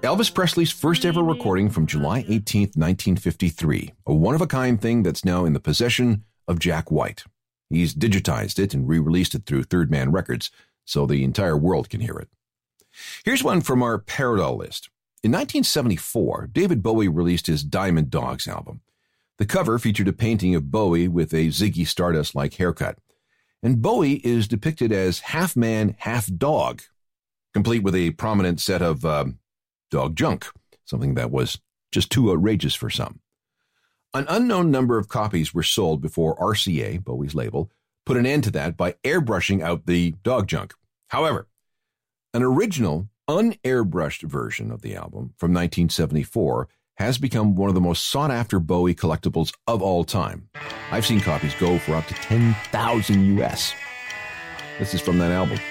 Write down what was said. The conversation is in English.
Elvis Presley's first ever recording from July 18th, 1953, a one-of-a-kind thing that's now in the possession of Jack White. He's digitized it and re-released it through Third Man Records, so the entire world can hear it. Here's one from our parallel list. In 1974, David Bowie released his Diamond Dogs album. The cover featured a painting of Bowie with a Ziggy Stardust-like haircut. And Bowie is depicted as half man, half dog, complete with a prominent set of dog junk, something that was just too outrageous for some. An unknown number of copies were sold before RCA, Bowie's label, put an end to that by airbrushing out the dog junk. However, an original, un-airbrushed version of the album from 1974 has become one of the most sought-after Bowie collectibles of all time. I've seen copies go for up to $10,000 US. This is from that album.